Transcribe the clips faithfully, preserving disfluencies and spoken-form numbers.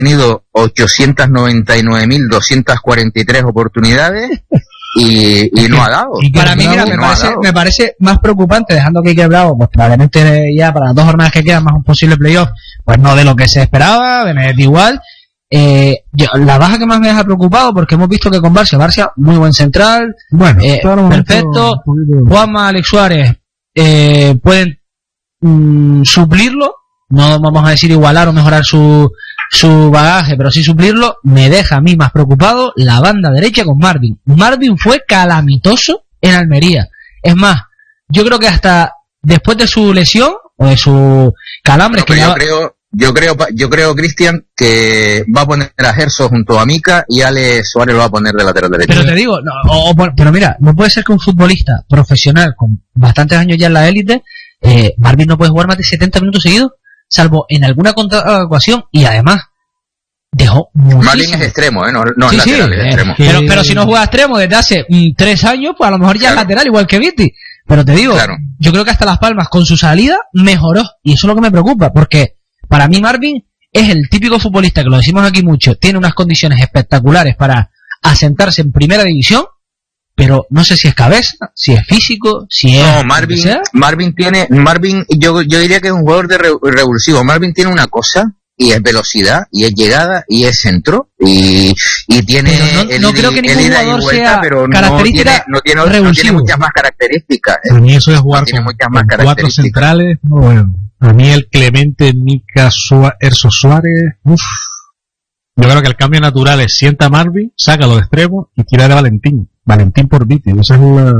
tenido ochocientas noventa y nueve mil doscientas cuarenta y tres oportunidades y, y no ha dado. Y para mí, mira, me, no parece, me parece más preocupante, dejando que Quique Bravo, pues probablemente ya para las dos jornadas que quedan más un posible playoff, pues no de lo que se esperaba, Benedetti igual. Eh, yo, la baja que más me deja preocupado, porque hemos visto que con Barcia, Barcia, muy buen central, bueno, eh, perfecto, Juanma, Alex Suárez, eh, pueden mm, suplirlo, no vamos a decir igualar o mejorar su, su bagaje, pero sí suplirlo. Me deja a mí más preocupado la banda derecha con Marvin. Marvin fue calamitoso en Almería. Es más, yo creo que hasta después de su lesión, o de su calambre, no, que yo ya... creo... Yo creo, yo creo, Cristian, que va a poner a Gerso junto a Mica y Ale Suárez lo va a poner de lateral derecho. Pero te digo, no, o, o, pero mira, no puede ser que un futbolista profesional con bastantes años ya en la élite, eh, Marvin no puede jugar más de setenta minutos seguidos, salvo en alguna contractuación, y además dejó muchísimo. Marvin es extremo, ¿eh? No, no sí, es lateral, sí, es eh, extremo. Pero, pero si no juega extremo desde hace mm, tres años, pues a lo mejor ya claro. es lateral, igual que Viti. Pero te digo, claro. yo creo que hasta Las Palmas con su salida mejoró, y eso es lo que me preocupa, porque para mí Marvin es el típico futbolista, que lo decimos aquí mucho, tiene unas condiciones espectaculares para asentarse en primera división, pero no sé si es cabeza, si es físico, si es... No, Marvin, Marvin tiene, Marvin, yo, yo diría que es un jugador de re, revulsivo. Marvin tiene una cosa, y es velocidad, y es llegada, y es centro, y, y tiene no, el, no creo que ningún ida jugador y vuelta, sea pero característica no tiene, no tiene, no tiene muchas más características. A mí eso es jugar no con, con cuatro centrales, no, bueno. A mí el Clemente, Mica, Suárez, Erso Suárez, uff. Yo creo que el cambio natural es sienta a Marvin, sácalo de extremo y tira de Valentín. Valentín por Viti, esa es la...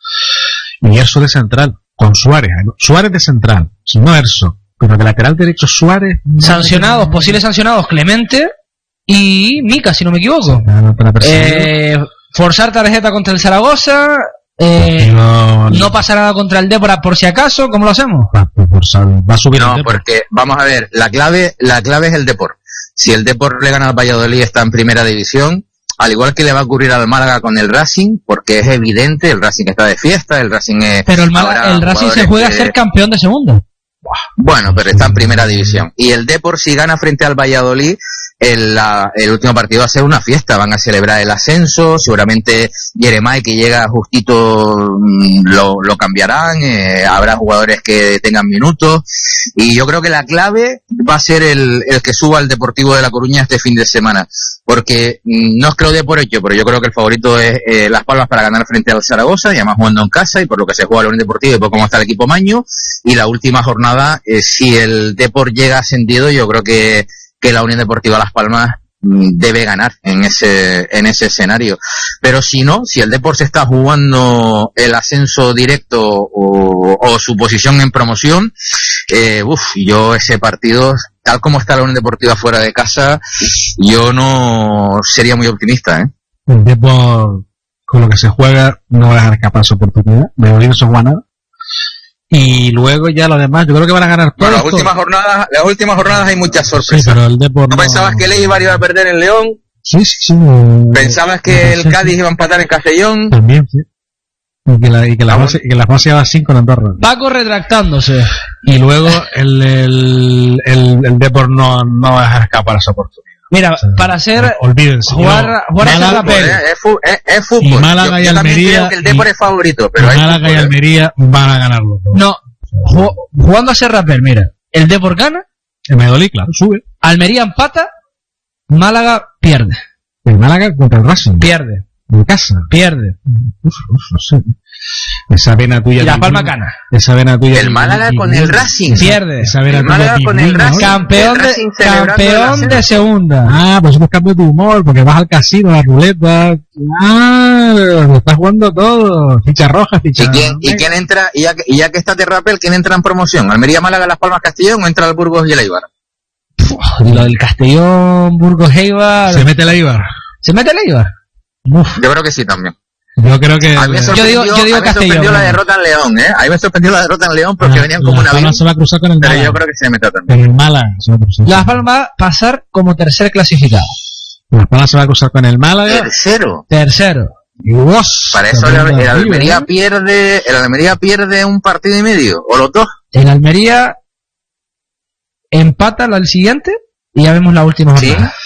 Y Erso de central, con Suárez. Suárez de central, no Erso. Pero de lateral derecho Suárez... Sancionados, posibles sancionados, Clemente y Mica, si no me equivoco. Eh, forzar tarjeta contra el Zaragoza... Eh, no, no pasa nada contra el Dépora por si acaso. ¿Cómo lo hacemos? Va, va a subir no, porque vamos a ver, la clave la clave es el Depor. Si el Depor le gana al Valladolid, está en primera división, al igual que le va a ocurrir al Málaga con el Racing, porque es evidente, el Racing está de fiesta, el Racing es... Pero el, Málaga, el Racing se juega que... a ser campeón de segunda. Bueno, pero está en primera división. Y el Depor, si gana frente al Valladolid, el, la, el último partido va a ser una fiesta, van a celebrar el ascenso, seguramente Jeremai, que llega justito, lo, lo cambiarán, eh, habrá jugadores que tengan minutos, y yo creo que la clave va a ser el, el que suba al Deportivo de La Coruña este fin de semana, porque no es que lo dé por hecho, pero yo creo que el favorito es eh, Las Palmas para ganar frente al Zaragoza, y además jugando en casa, y por lo que se juega la Unión Deportiva y por cómo está el equipo Maño, y la última jornada, eh, si el Depor llega ascendido, yo creo que que la Unión Deportiva Las Palmas debe ganar en ese en ese escenario. Pero si no, si el Depor se está jugando el ascenso directo o, o su posición en promoción, eh, uf, yo ese partido, tal como está la Unión Deportiva fuera de casa, yo no sería muy optimista, ¿eh? El Depor, con lo que se juega, no va a dejar escapar su oportunidad. De hoy no se juega nada. Y luego ya lo demás, yo creo que van a ganar todos. Bueno, las últimas jornadas, las últimas jornadas hay muchas sorpresas. Sí, pero el Depor ¿No, no pensabas que el Eibar iba a perder en León? Sí, sí, sí. ¿Pensabas que el Cádiz iba a empatar en Castellón? También, sí. Y que la, y que la base, y que la base iba a cinco en Andorra. Paco retractándose. Y luego el, el, el, el Depor no, no va a dejar escapar esa oportunidad. Mira, o sea, para hacer no, olvídense, jugar, no, jugar a hacer papel. Es, es, es fútbol. Y Málaga yo, y yo Almería creo que el Depor y, es favorito, pero y hay Málaga fútbol, y Almería van a ganarlo. No, ju- jugando a ser rapper, mira, el Depor gana, el Medellín, claro, sube. Almería empata, Málaga pierde. El Málaga contra el Racing. Pierde. En casa. Pierde. Uf, uf, no sé. Esa vena tuya. Y La Palma gana. Esa vena tuya. El Málaga con el Racing. Pierde. Esa vena el Málaga con el Racing. Campeón de, campeón de segunda. Ah, pues es cambio de humor, porque vas al casino, a la ruleta. Ah, lo estás jugando todo. Ficha roja, ficha. ¿Y quién, ¿y quién entra? Y ya, que, y ya que está de rappel, ¿quién entra en promoción? ¿Almería, Málaga, Las Palmas, Castellón o entra el Burgos y el Eibar? Lo del Castellón, Burgos, Eibar. Se mete el Eibar. ¿Se mete el Eibar? Uf. Yo creo que sí también. Yo creo que... A mí me sorprendió, yo digo, yo digo a mí me sorprendió la derrota en León, ¿eh? A mí me sorprendió la derrota en León porque la, venían como una vez. Se va a cruzar con el pero Málaga. yo creo que se metió también. Con el Málaga se va a cruzar. Las Palmas va a pasar como tercer clasificado. Las Palmas se va a cruzar con el Málaga. Tercero. Tercero. Dios, Para eso el, el Almería ¿eh? pierde, el Almería pierde un partido y medio, o los dos. El Almería empata al siguiente y ya vemos la última jornada.